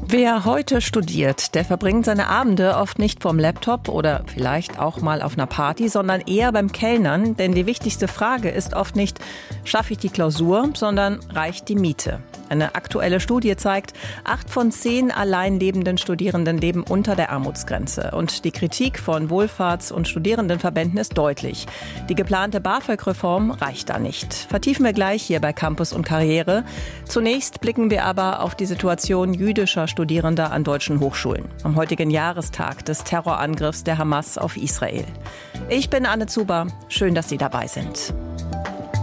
Wer heute studiert, der verbringt seine Abende oft nicht vorm Laptop oder vielleicht auch mal auf einer Party, sondern eher beim Kellnern. Denn die wichtigste Frage ist oft nicht, schaffe ich die Klausur, sondern reicht die Miete? Eine aktuelle Studie zeigt, 8 von 10 allein lebenden Studierenden leben unter der Armutsgrenze. Und die Kritik von Wohlfahrts- und Studierendenverbänden ist deutlich. Die geplante BAföG-Reform reicht da nicht. Vertiefen wir gleich hier bei Campus und Karriere. Zunächst blicken wir aber auf die Situation jüdischer Studierender an deutschen Hochschulen. Am heutigen Jahrestag des Terrorangriffs der Hamas auf Israel. Ich bin Anne Zuber. Schön, dass Sie dabei sind.